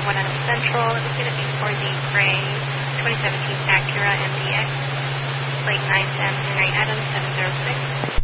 1 Adams Central. It was going to be for the gray 2017 Acura MDX, plate 910 Henry Adams 706.